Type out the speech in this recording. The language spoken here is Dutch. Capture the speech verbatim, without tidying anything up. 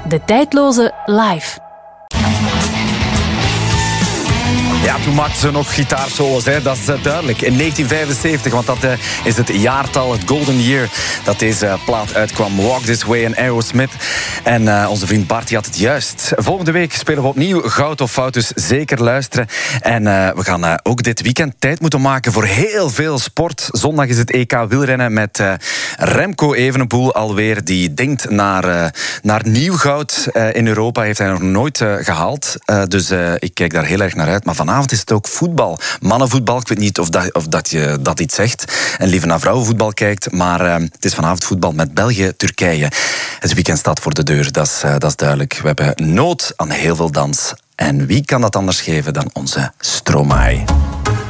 De Tijdloze live. Ja, toen maakten ze nog gitaarsolo's, hè. Dat is uh, duidelijk. In negentien vijfenzeventig, want dat uh, is het jaartal, het golden year, dat deze uh, plaat uitkwam. Walk This Way en Aerosmith. En uh, onze vriend Bart die had het juist. Volgende week spelen we opnieuw Goud of Fout, dus zeker luisteren. En uh, we gaan uh, ook dit weekend tijd moeten maken voor heel veel sport. Zondag is het E K wielrennen met uh, Remco Evenepoel alweer. Die denkt naar, uh, naar nieuw goud uh, in Europa. Heeft hij nog nooit uh, gehaald. Uh, dus uh, ik kijk daar heel erg naar uit. Maar vanavond is het ook voetbal. Mannenvoetbal, ik weet niet of dat, of dat je dat iets zegt. En liever naar vrouwenvoetbal kijkt. Maar uh, het is vanavond voetbal met België-Turkije. Het weekend staat voor de deur, dat is, uh, dat is duidelijk. We hebben nood aan heel veel dans. En wie kan dat anders geven dan onze Stromae?